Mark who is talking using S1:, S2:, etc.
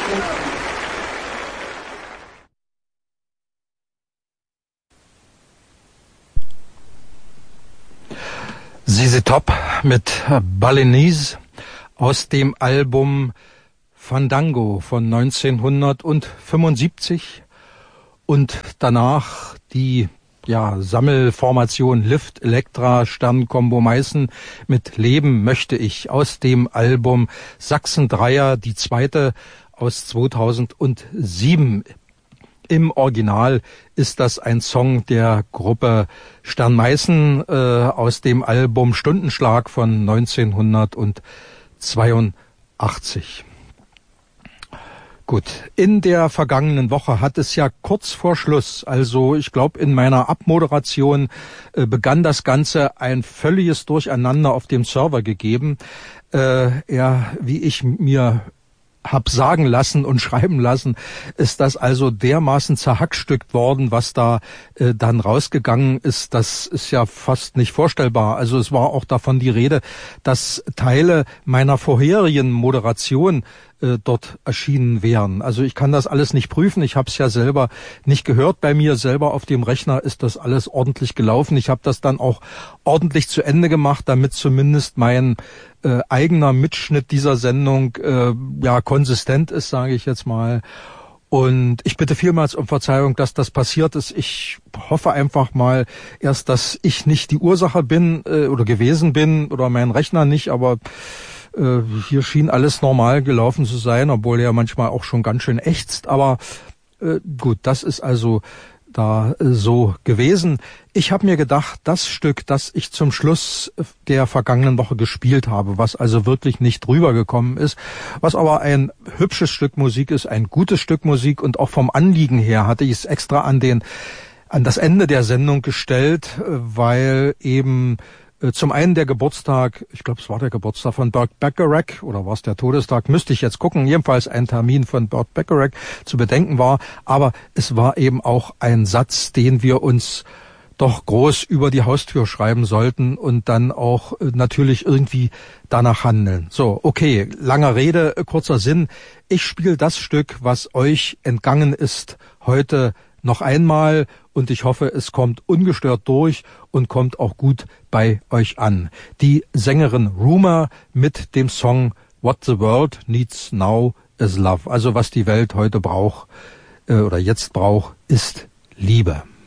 S1: ZZ Top mit Balinese aus dem Album Fandango von 1975 und danach die Sammelformation Lift Elektra Sternkombo Meißen mit Leben möchte ich aus dem Album Sachsen Dreier, die zweite aus 2007. Im Original ist das ein Song der Gruppe Stern-Meißen aus dem Album Stundenschlag von 1982. Gut, in der vergangenen Woche hat es ja kurz vor Schluss, also ich glaube in meiner Abmoderation begann das Ganze ein völliges Durcheinander auf dem Server gegeben. Wie ich mir hab sagen lassen und schreiben lassen, ist das also dermaßen zerhackstückt worden, was da dann rausgegangen ist. Das ist ja fast nicht vorstellbar. Also es war auch davon die Rede, dass Teile meiner vorherigen Moderation dort erschienen wären. Also ich kann das alles nicht prüfen. Ich habe es ja selber nicht gehört. Bei mir selber auf dem Rechner ist das alles ordentlich gelaufen. Ich habe das dann auch ordentlich zu Ende gemacht, damit zumindest mein eigener Mitschnitt dieser Sendung konsistent ist, sage ich jetzt mal. Und ich bitte vielmals um Verzeihung, dass das passiert ist. Ich hoffe einfach mal erst, dass ich nicht die Ursache bin oder gewesen bin oder mein Rechner nicht, aber hier schien alles normal gelaufen zu sein, obwohl er manchmal auch schon ganz schön ächzt. Aber gut, das ist also da so gewesen. Ich habe mir gedacht, das Stück, das ich zum Schluss der vergangenen Woche gespielt habe, was also wirklich nicht rübergekommen ist, was aber ein hübsches Stück Musik ist, ein gutes Stück Musik und auch vom Anliegen her hatte ich es extra an das Ende der Sendung gestellt, weil eben zum einen der Geburtstag, ich glaube, es war der Geburtstag von Burt Bacharach oder war es der Todestag, müsste ich jetzt gucken, jedenfalls ein Termin von Burt Bacharach zu bedenken war, aber es war eben auch ein Satz, den wir uns doch groß über die Haustür schreiben sollten und dann auch natürlich irgendwie danach handeln. So, okay, langer Rede, kurzer Sinn. Ich spiele das Stück, was euch entgangen ist, heute noch einmal und ich hoffe, es kommt ungestört durch und kommt auch gut bei euch an. Die Sängerin Rumer mit dem Song What the World Needs Now is Love. Also was die Welt heute braucht oder jetzt braucht, ist Liebe.